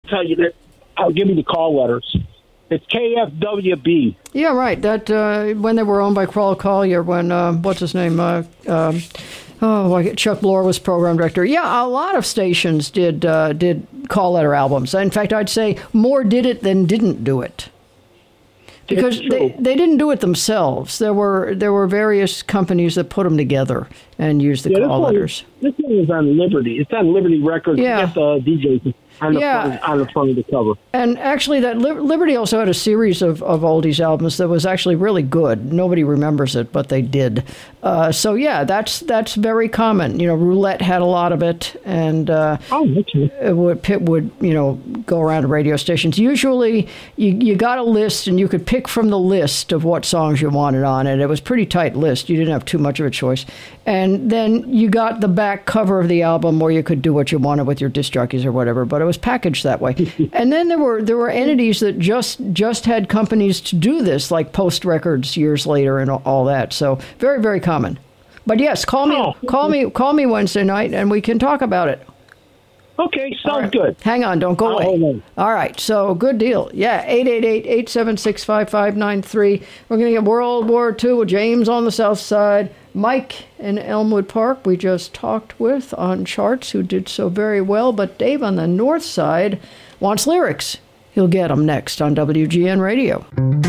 tell you that. I'll give you the call letters. It's KFWB. Yeah, right. That when they were owned by Crawl Collier, when what's his name? Chuck Blore was program director. Yeah, a lot of stations did call letter albums. In fact, I'd say more did it than didn't do it. Because they didn't do it themselves. There were various companies that put them together and used the call letters. This one is on Liberty. It's on Liberty Records. Yeah. It's DJs on the front of the cover. And actually, that Liberty also had a series of oldies albums that was actually really good. Nobody remembers it, but they did. So yeah, that's very common. Roulette had a lot of it, and Pitt would go around to radio stations. Usually, you got a list, and you could pick from the list of what songs you wanted on it. It was a pretty tight list. You didn't have too much of a choice. And then you got the back cover of the album where you could do what you wanted with your disc jockeys or whatever, but it was packaged that way. And then there were entities that just had companies to do this, like Post Records years later and all that. So very, very common. But yes, call me Wednesday night and we can talk about it. Okay, sounds good. Hang on, don't go away. All right, so good deal. Yeah, 888-876-5593. We're going to get World War II with James on the south side. Mike in Elmwood Park we just talked with on charts, who did so very well. But Dave on the north side wants lyrics. He'll get them next on WGN Radio.